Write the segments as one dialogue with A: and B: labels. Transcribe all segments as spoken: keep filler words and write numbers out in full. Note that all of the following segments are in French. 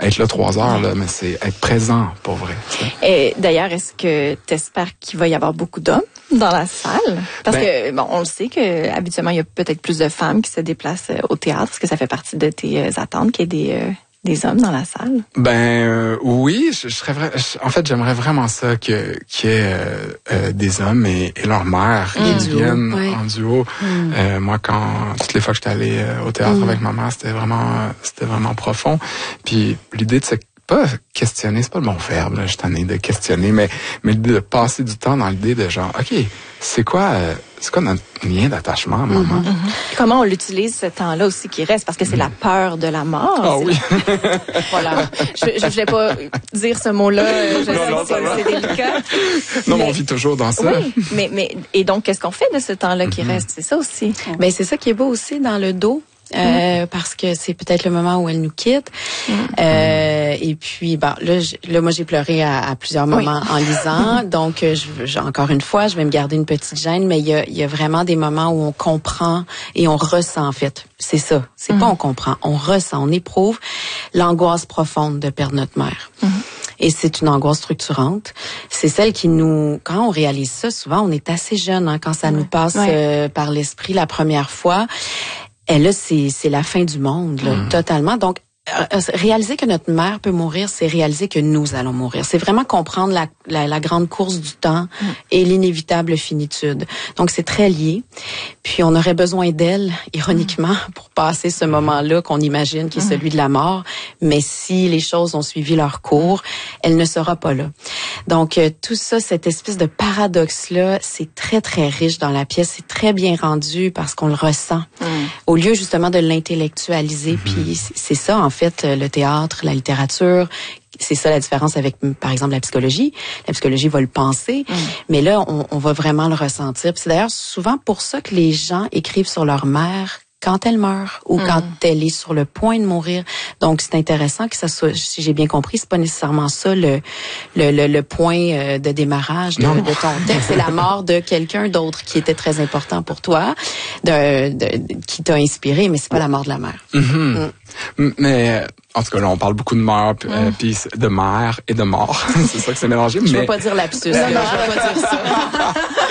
A: être là trois heures, là, mais c'est être présent, pour vrai. T'sais.
B: Et d'ailleurs, est-ce que tu espères qu'il va y avoir beaucoup d'hommes dans la salle? Parce ben, que, bon, on le sait que habituellement, il y a peut-être plus de femmes qui se déplacent au théâtre. Est-ce que ça fait partie de tes euh, attentes qu'il y ait des... Euh, des hommes dans la salle?
A: Ben euh, oui, je, je serais vrai, je, en fait, j'aimerais vraiment ça que qu'il y ait euh, euh, des hommes et, et leur mère
B: mmh.
A: qui viennent
B: ouais.
A: en duo. Mmh. Euh, moi, quand toutes les fois que j'étais allé euh, au théâtre mmh. avec ma mère, c'était vraiment c'était vraiment profond. Puis l'idée de se pas questionner, c'est pas le bon verbe, là, je suis tanné de questionner, mais mais de passer du temps dans l'idée de genre, ok, c'est quoi euh, c'est quoi notre lien d'attachement, maman?
B: Mm-hmm. Mm-hmm. Comment on l'utilise ce temps-là aussi qui reste? Parce que c'est mm. la peur de la mort.
A: Ah oui.
B: La... voilà. Je ne voulais pas dire ce mot-là. Je
A: non, sais
B: non,
A: que c'est,
B: c'est délicat.
A: Non,
B: mais
A: on vit toujours dans ça.
B: Oui, mais, mais et donc, qu'est-ce qu'on fait de ce temps-là qui mm-hmm. reste? C'est ça aussi.
C: Ben c'est ça qui est beau aussi dans le dos. Euh, mmh. parce que c'est peut-être le moment où elle nous quitte. Mmh. Euh, et puis, bon, là, je, là, moi, j'ai pleuré à, à plusieurs moments oui. en lisant. Donc, je, je, encore une fois, je vais me garder une petite gêne, mais il y a, il y a vraiment des moments où on comprend et on ressent, en fait. C'est ça. C'est mmh. pas on comprend. On ressent, on éprouve l'angoisse profonde de perdre notre mère. Mmh. Et c'est une angoisse structurante. C'est celle qui nous... Quand on réalise ça, souvent, on est assez jeune, hein, quand ça ouais. nous passe ouais. euh, par l'esprit la première fois. Et là, c'est, c'est la fin du monde, là, mmh. totalement. Donc, euh, réaliser que notre mère peut mourir, c'est réaliser que nous allons mourir. C'est vraiment comprendre la, la, la grande course du temps mmh. et l'inévitable finitude. Donc, c'est très lié. Puis, on aurait besoin d'elle, ironiquement, mmh. pour passer ce moment-là qu'on imagine qui est mmh. celui de la mort. Mais si les choses ont suivi leur cours, elle ne sera pas là. Donc, euh, tout ça, cette espèce de paradoxe-là, c'est très, très riche dans la pièce. C'est très bien rendu parce qu'on le ressent. Mmh. Au lieu, justement, de l'intellectualiser. Mmh. Puis, c'est ça, en fait, le théâtre, la littérature. C'est ça la différence avec, par exemple, la psychologie. La psychologie va le penser, mmh. mais là, on, on va vraiment le ressentir. Puis c'est d'ailleurs souvent pour ça que les gens écrivent sur leur mère quand elle meurt ou mmh. quand elle est sur le point de mourir. Donc, c'est intéressant que ça soit, si j'ai bien compris, c'est pas nécessairement ça le le, le, le point de démarrage de, de ton texte. C'est la mort de quelqu'un d'autre qui était très important pour toi, de, de, qui t'a inspiré, mais c'est pas la mort de la mère.
A: Mm-hmm. Mmh. Mais en tout cas, là, on parle beaucoup de mort, puis mmh. euh, de mère et de mort. C'est ça que c'est mélangé.
C: Je
A: mais...
C: veux pas dire lapsus. Non, non, je veux pas dire ça.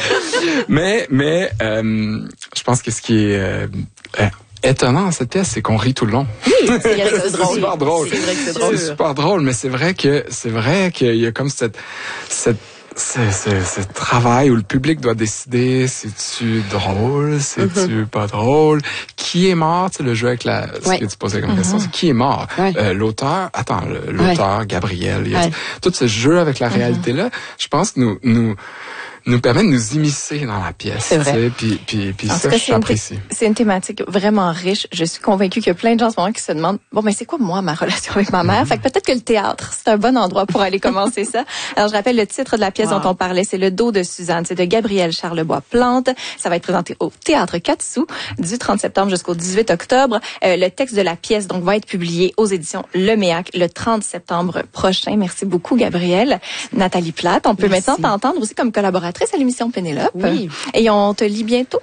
A: mais mais euh, je pense que ce qui est euh, euh, étonnant dans cette pièce, c'est qu'on rit tout le long.
C: Oui, c'est, c'est,
A: c'est
C: drôle.
A: super drôle.
C: C'est vrai que c'est drôle.
A: C'est super drôle, mais c'est vrai que c'est vrai qu'il y a comme cette cette C'est, c'est, c'est ce travail où le public doit décider, c'est-tu drôle, c'est-tu mm-hmm. pas drôle, qui est mort, tu sais, le jeu avec la, ce ouais. que tu posais comme mm-hmm. question, c'est qui est mort. Ouais. Euh, l'auteur, attends, le, l'auteur, ouais. Gabriel, il y a ouais. tout ce jeu avec la réalité-là, mm-hmm. je pense que nous, nous, nous permet de nous immiscer dans la pièce. C'est vrai. Puis, puis, puis ça, je t'apprécie.
B: C'est une thématique vraiment riche. Je suis convaincue qu'il y a plein de gens en ce moment qui se demandent, bon, mais c'est quoi, moi, ma relation avec ma mère? Mm-hmm. Fait que peut-être que le théâtre, c'est un bon endroit pour aller commencer ça. Alors, je rappelle le titre de la pièce wow. dont on parlait, c'est Le dos de Suzanne. C'est de Gabriel Charlebois-Plante. Ça va être présenté au Théâtre Quatre-Sous du trente septembre jusqu'au dix-huit octobre. Euh, le texte de la pièce, donc, va être publié aux éditions Le Méac le trente septembre prochain. Merci beaucoup, Gabriel. Nathalie Plate, on peut Merci. Maintenant t'entendre aussi comme collaboratrice à l'émission Pénélope. Oui. Et on te lit bientôt?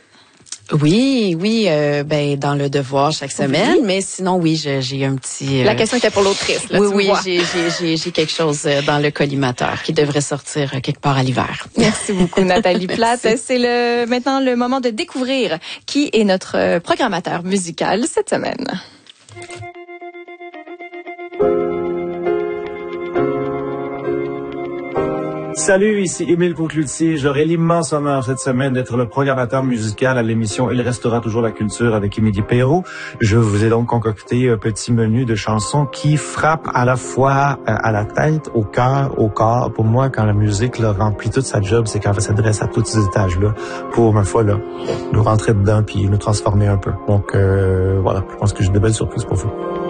C: Oui, oui, euh, ben dans le Devoir chaque semaine, oui. mais sinon oui, je, j'ai un petit.
B: Euh... La question était pour l'autrice. Là,
C: oui,
B: tu
C: oui,
B: vois.
C: j'ai, j'ai, j'ai, j'ai quelque chose dans le collimateur qui devrait sortir quelque part à l'hiver.
B: Merci beaucoup, Nathalie Plate. C'est le maintenant le moment de découvrir qui est notre programmateur musical cette semaine.
D: Salut, ici Émile Concloutier. J'aurai l'immense honneur cette semaine d'être le programmateur musical à l'émission Il restera toujours la culture avec Émilie Perrault. Je vous ai donc concocté un petit menu de chansons qui frappent à la fois à la tête, au cœur, au corps. Pour moi, quand la musique là, remplit toute sa job, c'est quand elle s'adresse à tous ces étages-là pour, ma foi, là, nous rentrer dedans puis nous transformer un peu. Donc, euh, voilà, je pense que j'ai de belles surprises pour vous.